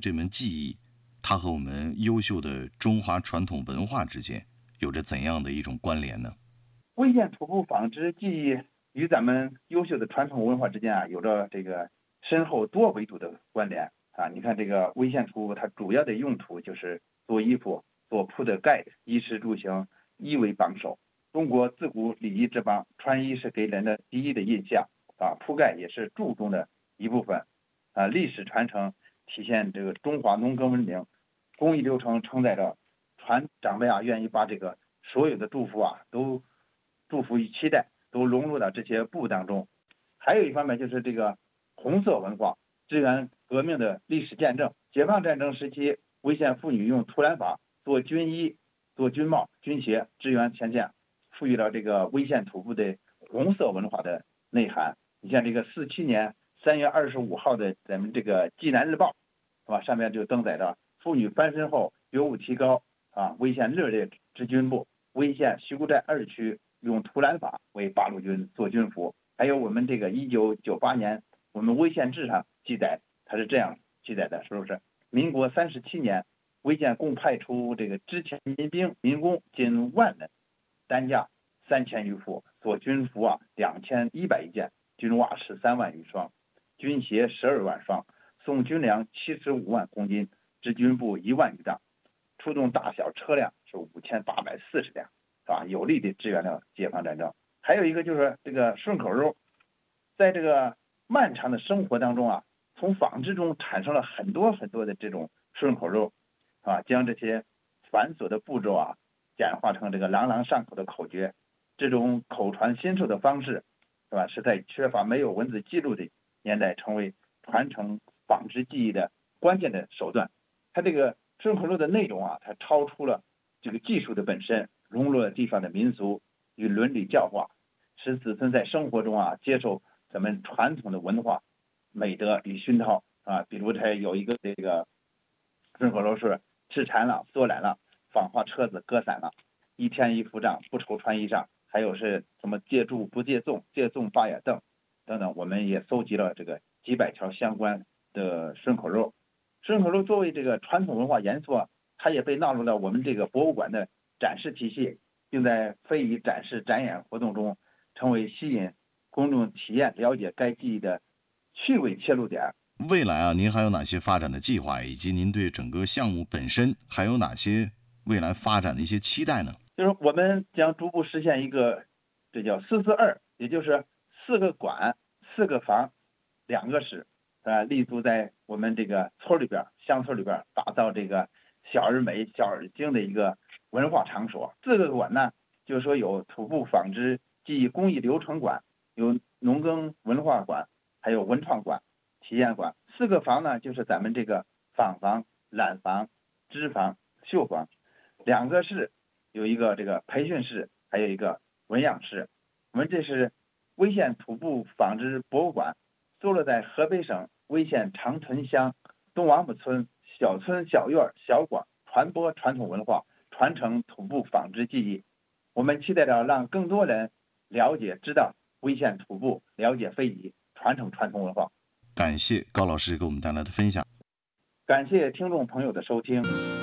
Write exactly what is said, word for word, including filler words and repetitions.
这门技艺，它和我们优秀的中华传统文化之间有着怎样的一种关联呢？ 微线土布纺织技艺与咱们优秀的传统文化之间啊，有着这个深厚多维度的关联啊。你看这个微线土布，它主要的用途就是做衣服、做铺的盖，衣食住行，衣为榜首。中国自古礼仪之邦，穿衣是给人的第一的印象啊，铺盖也是注重的一部分啊。历史传承体现这个中华农耕文明，工艺流程承载着传长辈啊愿意把这个所有的祝福啊都祝福与期待都融入到这些布当中。还有一方面就是这个红色文化，支援革命的历史见证。解放战争时期，微线妇女用图兰法做军衣、做军帽、军鞋，支援前线，赋予了这个微线土布的红色文化的内涵。你像这个四七年三月二十五号的咱们这个济南日报，是吧？上面就登载着妇女翻身后觉悟提高啊，微线热烈支军部，微线徐沽寨二区用图兰法为八路军做军服。还有我们这个一九九八年我们微线志上记载，它是这样记载的，是不是？民国三十七年，微线共派出这个支前民兵民工近万人，单价三千余副，做军服啊两千一百余件，军袜十三万余双，军鞋十二万双，送军粮七十五万公斤，支军部一万余担，出动大小车辆是五千八百四十辆，啊，有力的支援了解放战争。还有一个就是这个顺口溜，在这个漫长的生活当中啊，从纺织中产生了很多很多的这种顺口溜啊，将这些繁琐的步骤啊简化成这个朗朗上口的口诀。这种口传心授的方式，是吧？是在缺乏没有文字记录的年代，成为传承纺织技艺的关键的手段。它这个顺口溜的内容啊，它超出了这个技术的本身，融入了地方的民俗与伦理教化，使子孙在生活中啊接受咱们传统的文化美德与熏陶啊。比如它有一个这个顺口溜是吃馋了缩懒了，纺花车子割伞了，一天一副账不愁穿衣裳。还有是什么借助不借粽，借粽八眼凳等等，我们也搜集了这个几百条相关的顺口溜。顺口溜作为这个传统文化元素啊，它也被纳入了我们这个博物馆的展示体系，并在非遗展示展演活动中成为吸引公众体验了解该技艺的趣味切入点。 未来啊，您还有哪些发展的计划，以及您对整个项目本身还有哪些未来发展的一些期待呢？ 就是我们将逐步实现一个，这叫四四二，也就是四个馆、四个房、两个室，呃，立足在我们这个村里边、乡村里边，打造这个小而美、小而精的一个文化场所。四个馆呢，就是说有土布纺织技艺工艺流程馆，有农耕文化馆，还有文创馆、体验馆。四个房呢，就是咱们这个纺房、染房、织房、绣房。两个室有一个这个培训室，还有一个文养室。我们这是微线土布纺织博物馆，坐落在河北省微县长屯乡东王母村小村小院小馆，传播传统文化，传承土布纺织技艺。我们期待着让更多人了解知道微线土布，了解非遗，传承传统文化。 感谢高老师给我们带来的分享。 感谢听众朋友的收听。